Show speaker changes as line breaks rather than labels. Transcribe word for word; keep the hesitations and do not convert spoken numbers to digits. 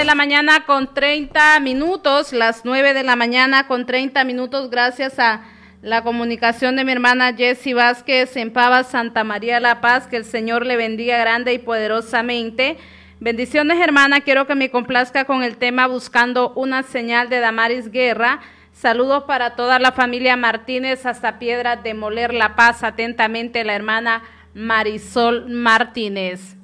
de la mañana con treinta minutos, las nueve de la mañana con treinta minutos, gracias a la comunicación de mi hermana Jessie Vázquez en Pavas, Santa María La Paz. Que el Señor le bendiga grande y poderosamente. Bendiciones, hermana. Quiero que me complazca con el tema Buscando una señal de Damaris Guerra. Saludos para toda la familia Martínez hasta Piedras de Moler, La Paz. Atentamente, la hermana Marisol Martínez.